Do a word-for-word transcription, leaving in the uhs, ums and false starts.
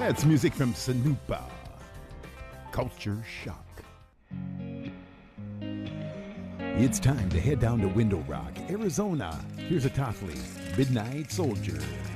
That's music from Sanupa. Culture Shock. It's time to head down to Window Rock, Arizona. Here's a Toffley, Midnight Soldier.